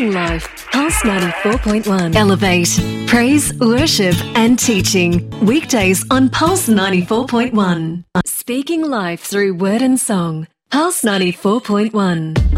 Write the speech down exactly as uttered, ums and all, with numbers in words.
Speaking Life, Pulse ninety-four point one. Elevate, praise, worship and teaching. Weekdays on Pulse ninety-four point one. Speaking Life through word and song. Pulse ninety-four point one.